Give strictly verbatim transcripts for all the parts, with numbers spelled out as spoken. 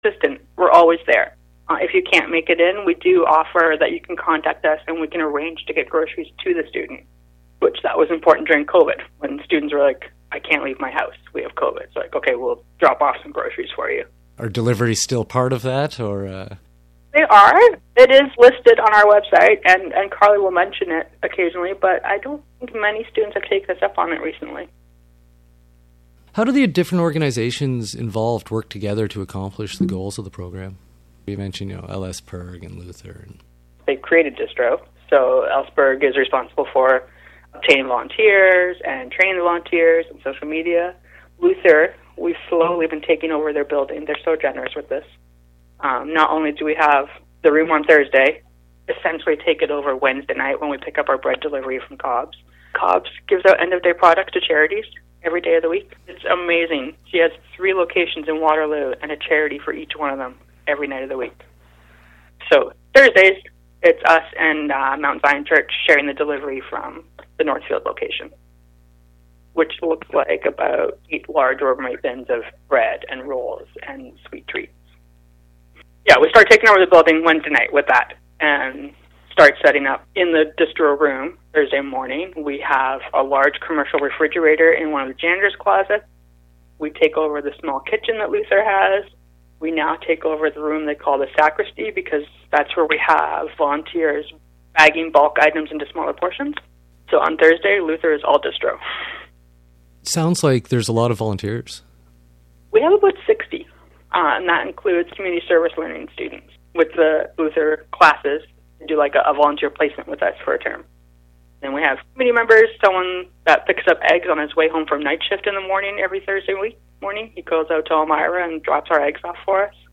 assistant. We're always there. Uh, if you can't make it in, we do offer that you can contact us and we can arrange to get groceries to the student, which that was important during COVID when students were like, I can't leave my house. We have COVID. It's like, okay, we'll drop off some groceries for you. Are deliveries still part of that, or? Uh... They are. It is listed on our website, and, and Carly will mention it occasionally, but I don't think many students have taken us up on it recently. How do the different organizations involved work together to accomplish the goals of the program? You mentioned, you know, L S P I R G and Luther. And... They created Distro, so L S P I R G is responsible for obtaining volunteers and training the volunteers and social media. Luther, we've slowly been taking over their building. They're so generous with this. Um, not only do we have the room on Thursday, essentially take it over Wednesday night when we pick up our bread delivery from Cobb's. Cobb's gives out end-of-day products to charities every day of the week. It's amazing. She has three locations in Waterloo and a charity for each one of them every night of the week. So Thursdays, it's us and uh, Mount Zion Church sharing the delivery from the Northfield location, which looks like about eight large overnight bins of bread and rolls and sweet treats. Yeah, we start taking over the building Wednesday night with that and start setting up in the distro room Thursday morning. We have a large commercial refrigerator in one of the janitor's closets. We take over the small kitchen that Luther has. We now take over the room they call the sacristy because that's where we have volunteers bagging bulk items into smaller portions. So on Thursday, Luther is all distro. Sounds like there's a lot of volunteers. We have about sixty, uh, and that includes community service learning students. With the Luther classes, they do like a, a volunteer placement with us for a term. Then we have community members, someone that picks up eggs on his way home from night shift in the morning every Thursday week morning. He goes out to Elmira and drops our eggs off for us.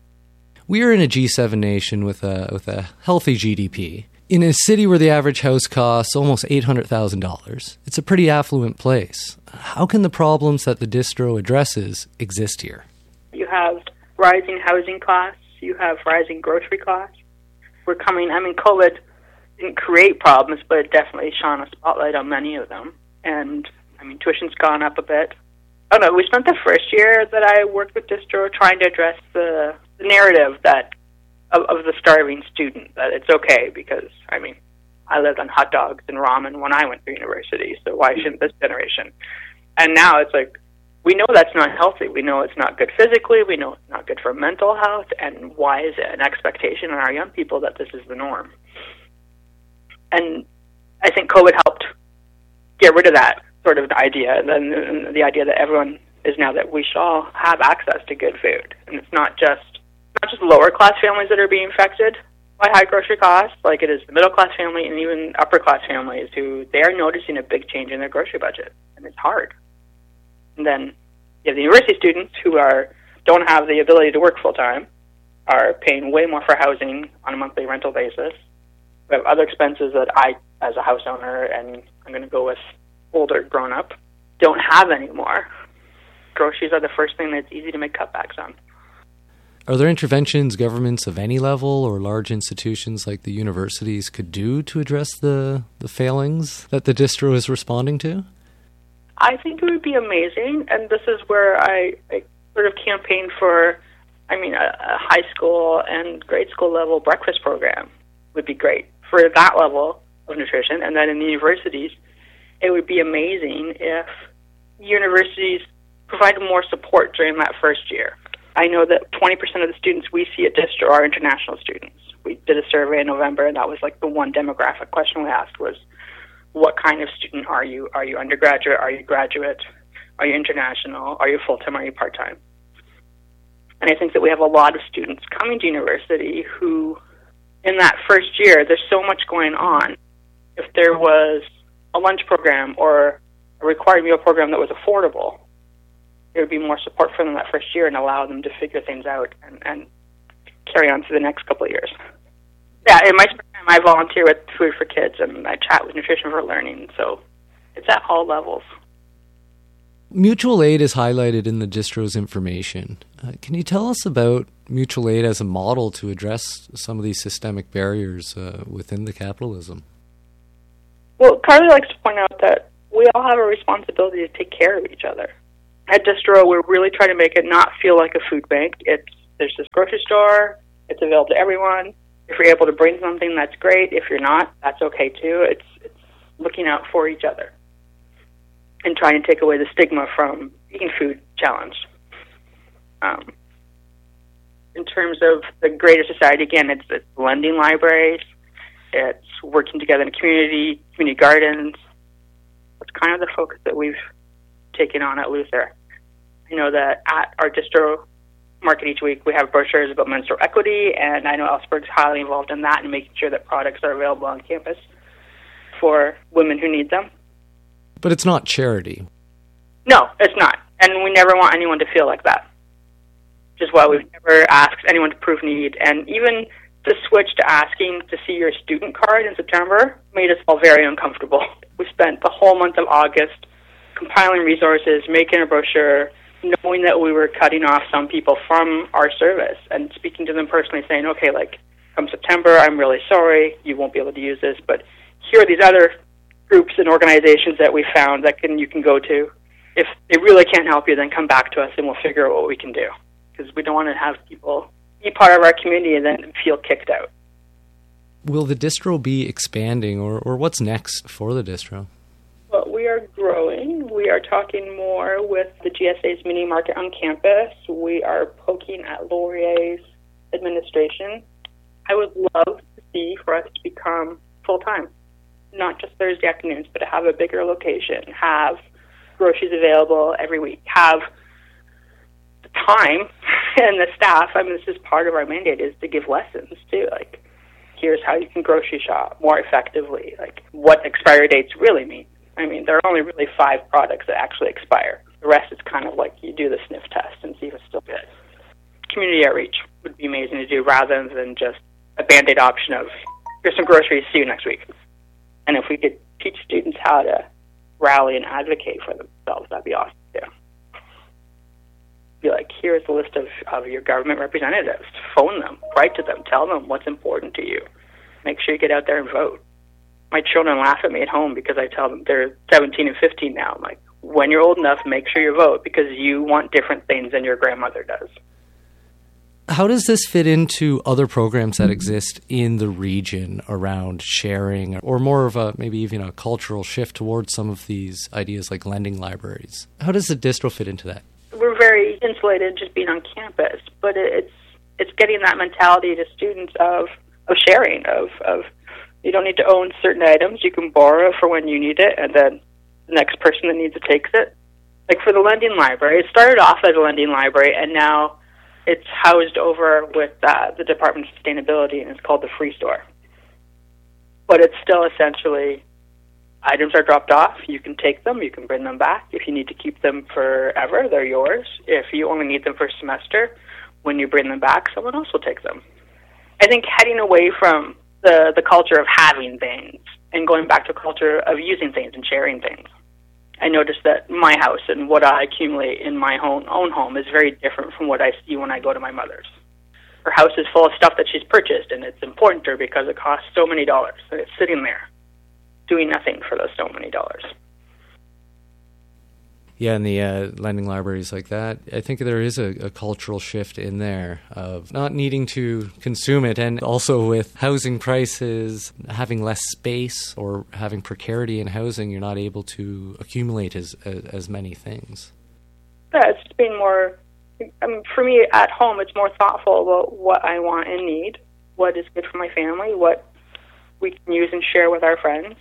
We are in a G seven nation with a with a healthy G D P. In a city where the average house costs almost eight hundred thousand dollars, it's a pretty affluent place. How can the problems that the distro addresses exist here? You have rising housing costs. You have rising grocery costs. We're coming, I mean, COVID didn't create problems, but it definitely shone a spotlight on many of them. And, I mean, tuition's gone up a bit. Oh, no, we spent the first year that I worked with distro trying to address the, the narrative that Of, of the starving student, that it's okay because, I mean, I lived on hot dogs and ramen when I went to university, so why shouldn't this generation? And now it's like, we know that's not healthy. We know it's not good physically. We know it's not good for mental health. And why is it an expectation on our young people that this is the norm? And I think COVID helped get rid of that sort of idea, and then the idea that everyone is now that we should all have access to good food. And it's not just not just lower-class families that are being affected by high grocery costs, like it is the middle-class family and even upper-class families who they are noticing a big change in their grocery budget, and it's hard. And then you have the university students who are don't have the ability to work full-time, are paying way more for housing on a monthly rental basis. We have other expenses that I, as a house owner, and I'm going to go with older grown-up, don't have anymore. Groceries are the first thing that's easy to make cutbacks on. Are there interventions governments of any level or large institutions like the universities could do to address the, the failings that the distro is responding to? I think it would be amazing, and this is where I, I sort of campaign for, I mean, a, a high school and grade school level breakfast program would be great for that level of nutrition. And then in the universities, it would be amazing if universities provided more support during that first year. I know that twenty percent of the students we see at distro are international students. We did a survey in November, and that was like the one demographic question we asked was, what kind of student are you? Are you undergraduate? Are you graduate? Are you international? Are you full-time? Are you part-time? And I think that we have a lot of students coming to university who, in that first year, there's so much going on. If there was a lunch program or a required meal program that was affordable, there would be more support for them that first year and allow them to figure things out and, and carry on to the next couple of years. Yeah, in my spare time, I volunteer with Food for Kids, and I chat with Nutrition for Learning, so it's at all levels. Mutual aid is highlighted in the distro's information. Uh, can you tell us about mutual aid as a model to address some of these systemic barriers uh, within the capitalism? Well, Carly likes to point out that we all have a responsibility to take care of each other. At distro, we're really trying to make it not feel like a food bank. It's there's this grocery store. It's available to everyone. If you're able to bring something, that's great. If you're not, that's okay too. It's, it's looking out for each other and trying to take away the stigma from eating food challenged. Um, in terms of the greater society, again, it's, it's lending libraries. It's working together in a community, community gardens. It's kind of the focus that we've taken on at Luther. I know that at our distro market each week, we have brochures about menstrual equity, and I know Ellsberg's highly involved in that and making sure that products are available on campus for women who need them. But it's not charity. No, it's not. And we never want anyone to feel like that, which is why we've never asked anyone to prove need. And even the switch to asking to see your student card in September made us all very uncomfortable. We spent the whole month of August compiling resources, making a brochure, knowing that we were cutting off some people from our service and speaking to them personally saying, okay, like, come September, I'm really sorry, you won't be able to use this, but here are these other groups and organizations that we found that can you can go to. If they really can't help you, then come back to us and we'll figure out what we can do. Because we don't want to have people be part of our community and then feel kicked out. Will the distro be expanding, or, or what's next for the distro? Well, we are growing. We are talking more with the G S A's mini market on campus. We are poking at Laurier's administration. I would love to see for us to become full-time, not just Thursday afternoons, but to have a bigger location, have groceries available every week, have the time and the staff. I mean, this is part of our mandate, is to give lessons too. Like, here's how you can grocery shop more effectively. Like, what expiry dates really mean. I mean, there are only really five products that actually expire. The rest is kind of like you do the sniff test and see if it's still good. Community outreach would be amazing to do rather than just a Band-Aid option of, here's some groceries, see you next week. And if we could teach students how to rally and advocate for themselves, that'd be awesome too. Be like, here's a list of, of your government representatives. Phone them, write to them, tell them what's important to you. Make sure you get out there and vote. My children laugh at me at home because I tell them they're seventeen and fifteen now. I'm like, when you're old enough, make sure you vote because you want different things than your grandmother does. How does this fit into other programs that exist in the region around sharing, or more of a maybe even a cultural shift towards some of these ideas like lending libraries? How does the distro fit into that? We're very insulated just being on campus, but it's it's getting that mentality to students of, of sharing, of, of you don't need to own certain items. You can borrow for when you need it, and then the next person that needs it takes it. Like for the lending library, it started off as a lending library, and now it's housed over with uh, the Department of Sustainability, and it's called the Free Store. But it's still essentially, items are dropped off, you can take them, you can bring them back. If you need to keep them forever, they're yours. If you only need them for a semester, when you bring them back, someone else will take them. I think heading away from the, the culture of having things and going back to a culture of using things and sharing things. I noticed that my house and what I accumulate in my own, own home is very different from what I see when I go to my mother's. Her house is full of stuff that she's purchased, and it's important to her because it costs so many dollars, and it's sitting there doing nothing for those so many dollars. Yeah, and the uh, lending libraries like that, I think there is a, a cultural shift in there of not needing to consume it, and also with housing prices, having less space or having precarity in housing, you're not able to accumulate as as, as many things. Yeah, it's just being more, I mean, for me at home, it's more thoughtful about what I want and need, what is good for my family, what we can use and share with our friends.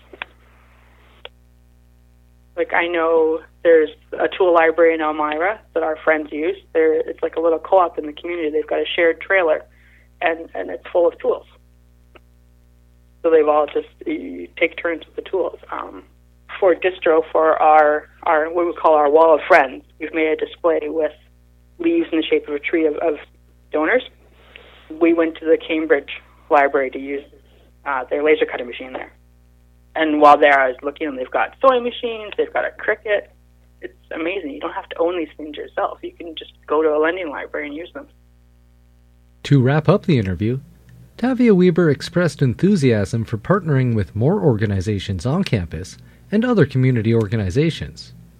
Like, I know there's a tool library in Elmira that our friends use. There, it's like a little co-op in the community. They've got a shared trailer, and, and it's full of tools. So they've all just, you take turns with the tools. Um, for distro, for our, our, what we call our wall of friends, we've made a display with leaves in the shape of a tree of, of donors. We went to the Cambridge library to use uh, their laser cutting machine there. And while there, I was looking, and they've got sewing machines, they've got a Cricut. It's amazing. You don't have to own these things yourself. You can just go to a lending library and use them. To wrap up the interview, Tavia Weber expressed enthusiasm for partnering with more organizations on campus and other community organizations, focusing on sharing the bounty with the community.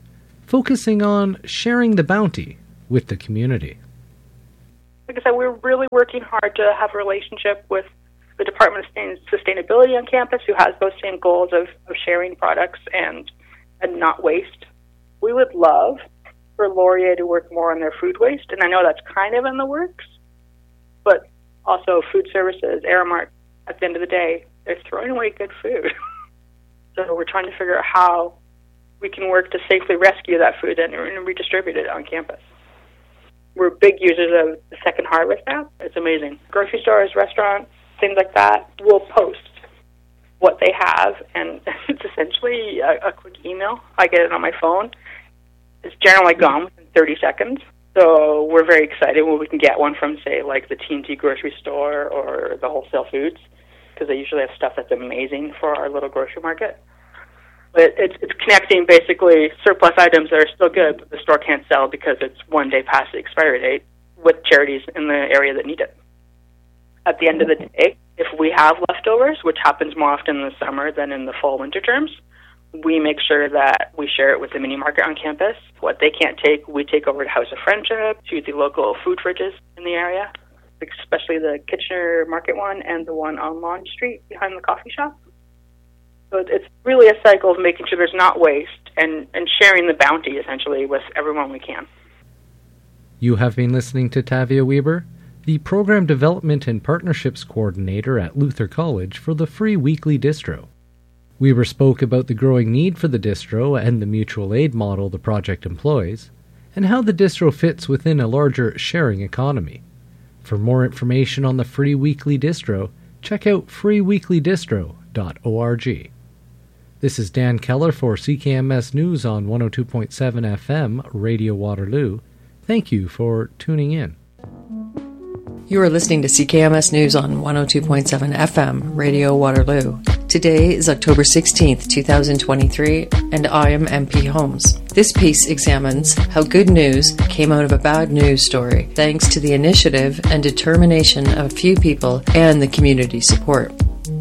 like I said, we're really working hard to have a relationship with the Department of Sustainability on campus, who has those same goals of, of sharing products and and not waste. We would love for Laurier to work more on their food waste, and I know that's kind of in the works, but also food services, Aramark, at the end of the day, they're throwing away good food. So we're trying to figure out how we can work to safely rescue that food and, and redistribute it on campus. We're big users of the Second Harvest app. It's amazing. Grocery stores, restaurants, things like that will post what they have, and it's essentially a, a quick email. I get it on my phone. It's generally gone within thirty seconds. So we're very excited when we can get one from, say, like the T and T grocery store or the Wholesale Foods, because they usually have stuff that's amazing for our little grocery market. But it's, it's connecting basically surplus items that are still good, but the store can't sell because it's one day past the expiry date, with charities in the area that need it. At the end of the day, if we have leftovers, which happens more often in the summer than in the fall winter terms, we make sure that we share it with the mini market on campus. What they can't take, we take over to House of Friendship, to the local food fridges in the area, especially the Kitchener Market one and the one on Lawn Street behind the coffee shop. So it's really a cycle of making sure there's not waste and, and sharing the bounty, essentially, with everyone we can. You have been listening to Tavia Weber, the Program Development and Partnerships Coordinator at Luther College for the Free Weekly Distro. Weber spoke about the growing need for the distro and the mutual aid model the project employs, and how the distro fits within a larger sharing economy. For more information on the Free Weekly Distro, check out free weekly distro dot org. This is Dan Keller for C K M S News on one oh two point seven F M, Radio Waterloo. Thank you for tuning in. You are listening to C K M S News on one oh two point seven F M, Radio Waterloo. Today is October sixteenth, twenty twenty-three, and I am M P Holmes. This piece examines how good news came out of a bad news story, thanks to the initiative and determination of a few people and the community support.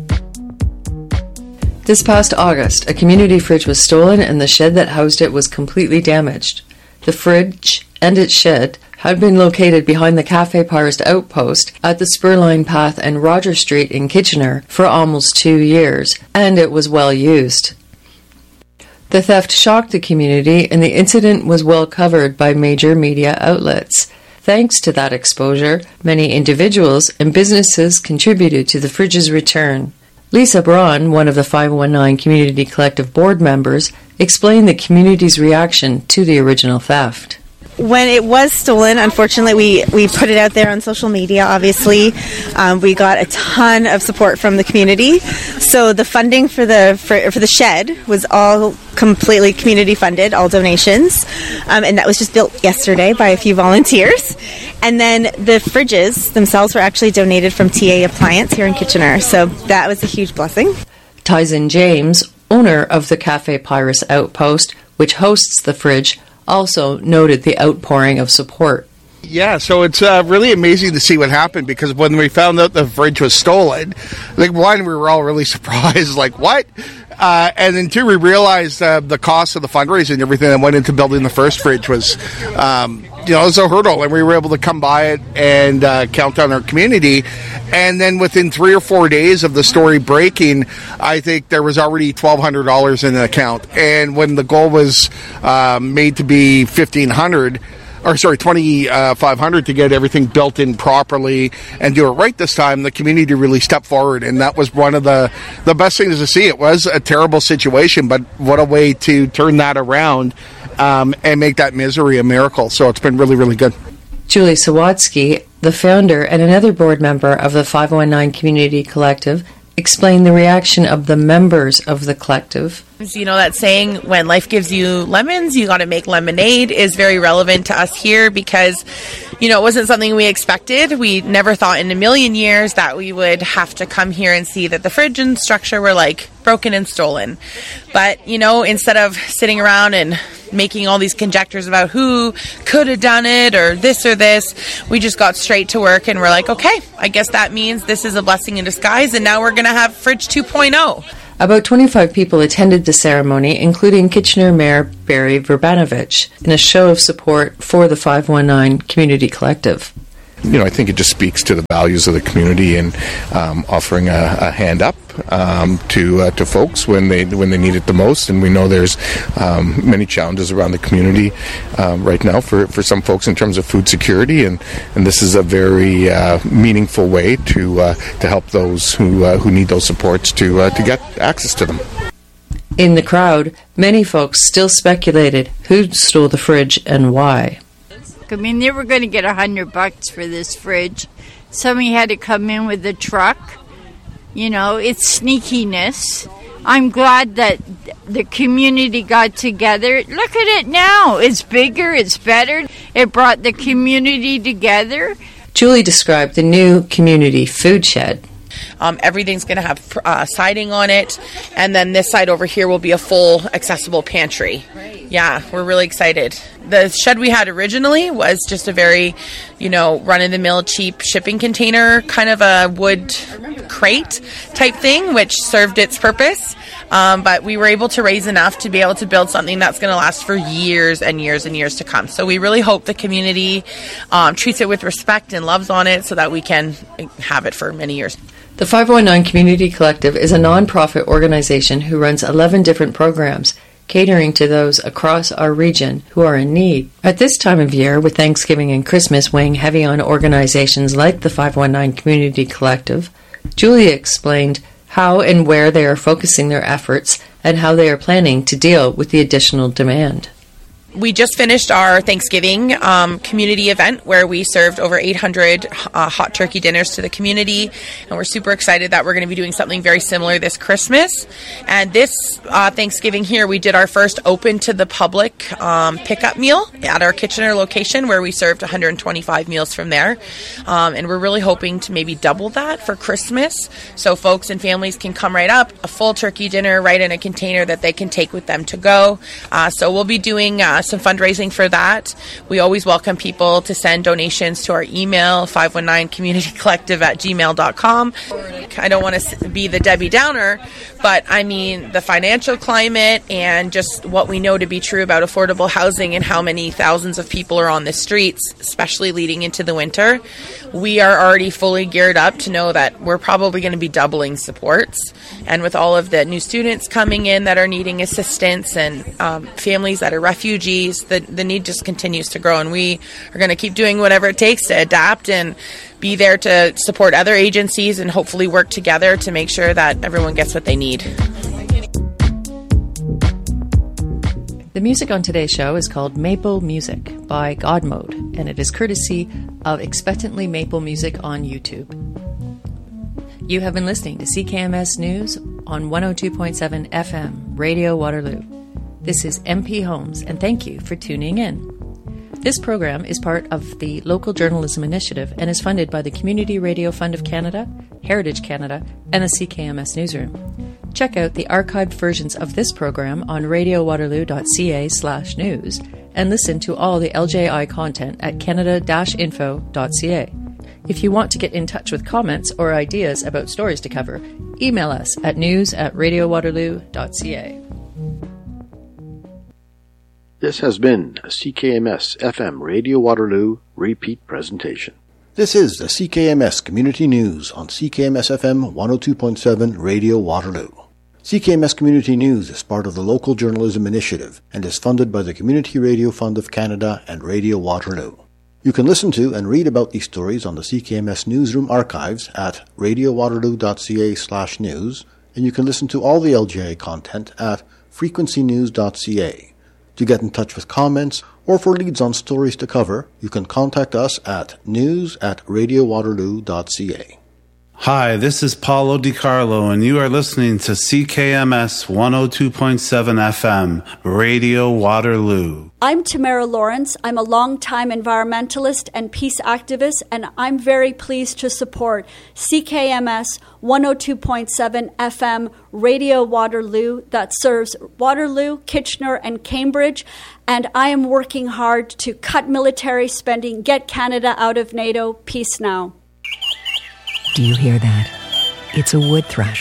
This past August, a community fridge was stolen and the shed that housed it was completely damaged. The fridge and its shed had been located behind the Cafe Pirist outpost at the Spurline Path and Roger Street in Kitchener for almost two years, and it was well used. The theft shocked the community, and the incident was well covered by major media outlets. Thanks to that exposure, many individuals and businesses contributed to the fridge's return. Lisa Braun, one of the five one nine Community Collective board members, explained the community's reaction to the original theft. When it was stolen, unfortunately, we, we put it out there on social media, obviously. Um, we got a ton of support from the community. So the funding for the for, for the shed was all completely community funded, all donations. Um, and that was just built yesterday by a few volunteers. And then the fridges themselves were actually donated from T A Appliance here in Kitchener. So that was a huge blessing. Tyson James, owner of the Cafe Pirist Outpost, which hosts the fridge, also noted the outpouring of support. Yeah, so it's uh, really amazing to see what happened, because when we found out the fridge was stolen, like, one, we were all really surprised, like, what? Uh, and then two, we realized uh, the cost of the fundraising and everything that went into building the first fridge was, um, you know, it was a hurdle, and we were able to come by it and uh, count on our community. And then within three or four days of the story breaking, I think there was already twelve hundred dollars in the account. And when the goal was uh, made to be fifteen hundred dollars, or sorry, twenty-five hundred dollars to get everything built in properly and do it right this time, the community really stepped forward, and that was one of the, the best things to see. It was a terrible situation, but what a way to turn that around um, and make that misery a miracle. So it's been really, really good. Julie Sawatsky, the founder and another board member of the five one nine Community Collective, explained the reaction of the members of the collective. You know, that saying, when life gives you lemons, you got to make lemonade, is very relevant to us here, because, you know, it wasn't something we expected. We never thought in a million years that we would have to come here and see that the fridge and structure were, like, broken and stolen. But, you know, instead of sitting around and making all these conjectures about who could have done it or this or this, we just got straight to work and we're like, okay, I guess that means this is a blessing in disguise, and now we're going to have Fridge two point oh. About twenty-five people attended the ceremony, including Kitchener Mayor Barry Verbanovich, in a show of support for the five one nine Community Collective. you know, I think it just speaks to the values of the community and um, offering a, a hand up um, to uh, to folks when they when they need it the most. And we know there's um, many challenges around the community um, right now for, for some folks in terms of food security, and, and this is a very uh, meaningful way to uh, to help those who uh, who need those supports to uh, to get access to them. In the crowd, many folks still speculated who stole the fridge and why. I mean, they were going to get a hundred bucks for this fridge. Somebody had to come in with a truck. You know, it's sneakiness. I'm glad that the community got together. Look at it now. It's bigger, it's better. It brought the community together. Julie described the new community food shed. Um, everything's going to have uh, siding on it, and then this side over here will be a full accessible pantry. Great. Yeah, we're really excited. The shed we had originally was just a very, you know, run-of-the-mill cheap shipping container, kind of a wood crate type thing, which served its purpose. Um, but we were able to raise enough to be able to build something that's going to last for years and years and years to come. So we really hope the community um, treats it with respect and loves on it so that we can have it for many years. The five one nine Community Collective is a non-profit organization who runs eleven different programs, catering to those across our region who are in need. At this time of year, with Thanksgiving and Christmas weighing heavy on organizations like the five one nine Community Collective, Julia explained how and where they are focusing their efforts and how they are planning to deal with the additional demand. We just finished our Thanksgiving um, community event where we served over eight hundred uh, hot turkey dinners to the community, and we're super excited that we're going to be doing something very similar this Christmas. And this uh, Thanksgiving here, we did our first open to the public um, pickup meal at our Kitchener location where we served one hundred twenty-five meals from there. Um, and we're really hoping to maybe double that for Christmas so folks and families can come right up, a full turkey dinner right in a container that they can take with them to go. Uh, so we'll be doing uh, some fundraising for that. We always welcome people to send donations to our email, five one nine community collective at gmail dot com. I don't want to be the Debbie Downer, but I mean the financial climate and just what we know to be true about affordable housing and how many thousands of people are on the streets, especially leading into the winter. We are already fully geared up to know that we're probably going to be doubling supports. And with all of the new students coming in that are needing assistance and um, families that are refugees, the, the need just continues to grow. And we are going to keep doing whatever it takes to adapt and be there to support other agencies and hopefully work together to make sure that everyone gets what they need. The music on today's show is called Maple Music by God Mode, and it is courtesy of Expectantly Maple Music on YouTube. You have been listening to C K M S News on one oh two point seven F M, Radio Waterloo. This is M P Holmes, and thank you for tuning in. This program is part of the Local Journalism Initiative and is funded by the Community Radio Fund of Canada, Heritage Canada, and the C K M S Newsroom. Check out the archived versions of this program on radio waterloo dot c a slash news and listen to all the L J I content at canada dash info dot c a. If you want to get in touch with comments or ideas about stories to cover, email us at news at radio waterloo dot c a. This has been a C K M S F M Radio Waterloo repeat presentation. This is the C K M S Community News on C K M S F M one oh two point seven Radio Waterloo. C K M S Community News is part of the Local Journalism Initiative and is funded by the Community Radio Fund of Canada and Radio Waterloo. You can listen to and read about these stories on the C K M S Newsroom archives at radio waterloo dot c a slash news, and you can listen to all the L J A content at frequency news dot c a. To get in touch with comments or for leads on stories to cover, you can contact us at news at radio waterloo dot c a. Hi, this is Paulo DiCarlo, and you are listening to C K M S one oh two point seven F M, Radio Waterloo. I'm Tamara Lawrence. I'm a longtime environmentalist and peace activist, and I'm very pleased to support C K M S one oh two point seven F M, Radio Waterloo, that serves Waterloo, Kitchener, and Cambridge. And I am working hard to cut military spending, get Canada out of NATO. Peace now. Do you hear that? It's a wood thrush.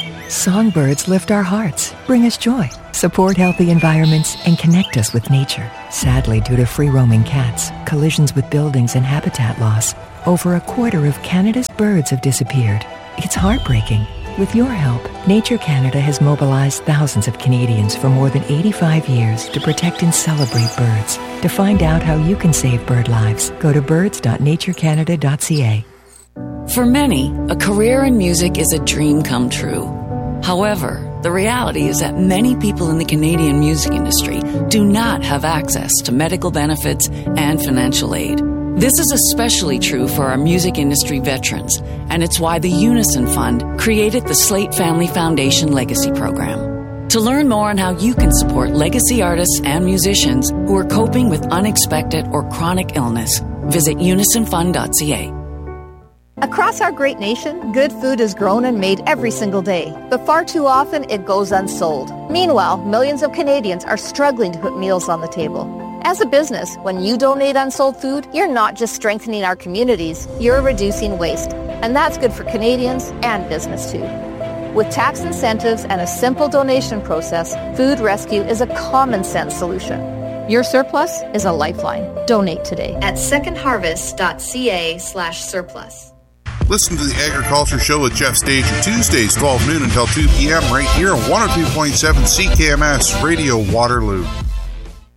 Songbirds lift our hearts, bring us joy, support healthy environments, and connect us with nature. Sadly, due to free-roaming cats, collisions with buildings, and habitat loss, over a quarter of Canada's birds have disappeared. It's heartbreaking. With your help, Nature Canada has mobilized thousands of Canadians for more than eighty-five years to protect and celebrate birds. To find out how you can save bird lives, go to birds dot nature canada dot c a. For many, a career in music is a dream come true. However, the reality is that many people in the Canadian music industry do not have access to medical benefits and financial aid. This is especially true for our music industry veterans, and it's why the Unison Fund created the Slate Family Foundation Legacy Program. To learn more on how you can support legacy artists and musicians who are coping with unexpected or chronic illness, visit unison fund dot c a. Across our great nation, good food is grown and made every single day, but far too often it goes unsold. Meanwhile, millions of Canadians are struggling to put meals on the table. As a business, when you donate unsold food, you're not just strengthening our communities, you're reducing waste. And that's good for Canadians and business too. With tax incentives and a simple donation process, Food Rescue is a common sense solution. Your surplus is a lifeline. Donate today at second harvest dot c a slash surplus. Listen to the Agriculture Show with Jeff Stager Tuesdays, twelve noon until two p.m. right here on one oh two point seven C K M S Radio Waterloo.